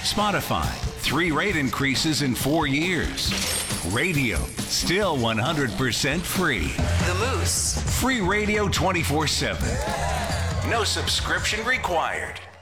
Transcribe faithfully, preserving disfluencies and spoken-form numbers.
Spotify, three rate increases in four years. Radio, still one hundred percent free. The Moose. Free radio twenty-four seven. No subscription required.